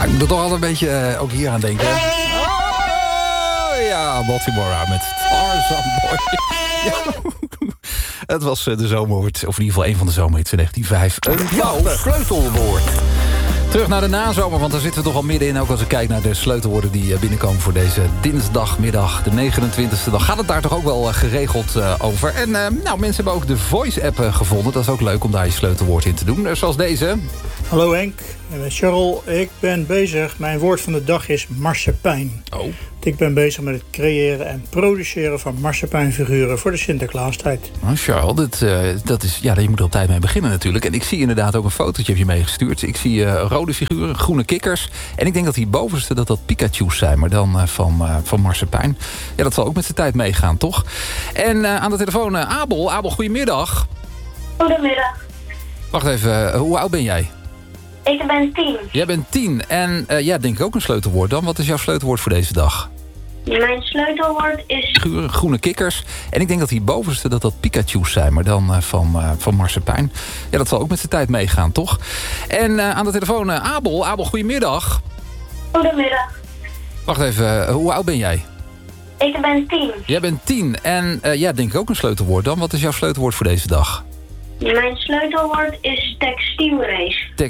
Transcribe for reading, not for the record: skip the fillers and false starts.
Ja, ik moet er toch altijd een beetje ook hier aan denken. Oh, ja, Baltimore met Tarzan Boy. Ja. Het was de zomerhit, of in ieder geval een van de zomerhits van 1905. Een jouw sleutelwoord. Terug naar de nazomer, want daar zitten we toch al middenin. Ook als ik kijk naar de sleutelwoorden die binnenkomen voor deze dinsdagmiddag, de 29e. Dan gaat het daar toch ook wel geregeld over. En mensen hebben ook de Voice-app gevonden. Dat is ook leuk om daar je sleutelwoord in te doen. Zoals deze. Hallo Henk, ik ben Charles. Ik ben bezig. Mijn woord van de dag is marsepein. Oh. Ik ben bezig met het creëren en produceren van marsepeinfiguren voor de Sinterklaastijd. Oh, Charles, dat is, ja, je moet er op tijd mee beginnen natuurlijk. En ik zie inderdaad ook een fotootje heb je meegestuurd. Ik zie rode figuren, groene kikkers. En ik denk dat die bovenste dat Pikachu's zijn, maar dan van marsepein. Ja, dat zal ook met zijn tijd meegaan, toch? En aan de telefoon Abel. Abel, goedemiddag. Goedemiddag. Wacht even, hoe oud ben jij? Ik ben 10. Jij bent 10 en denk ik ook een sleutelwoord dan. Wat is jouw sleutelwoord voor deze dag? Mijn sleutelwoord is... Groene kikkers. En ik denk dat die bovenste dat Pikachu's zijn, maar dan van marsepein. Ja, dat zal ook met zijn tijd meegaan, toch? En aan de telefoon Abel. Abel, goedemiddag. Goedemiddag. Wacht even, hoe oud ben jij? Ik ben 10. Jij bent 10 en denk ik ook een sleutelwoord dan. Wat is jouw sleutelwoord voor deze dag? Mijn sleutelwoord is textielrace.